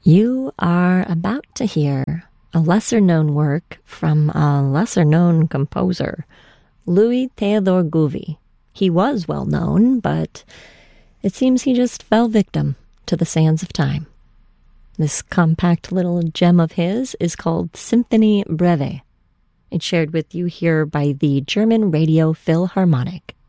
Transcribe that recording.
You are about to hear a lesser-known work from a lesser-known composer, Louis Theodore Gouvi. He was well-known, but it seems he just fell victim to the sands of time. This compact little gem of his is called Symphonie Breve. It's shared with you here by the German Radio Philharmonic.